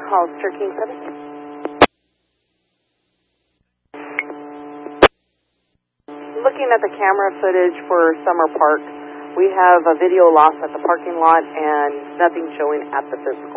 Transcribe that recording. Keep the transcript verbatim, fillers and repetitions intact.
Hollister King seven. Looking at the camera footage for Summer Park, we have a video loss at the parking lot and nothing showing at the physical.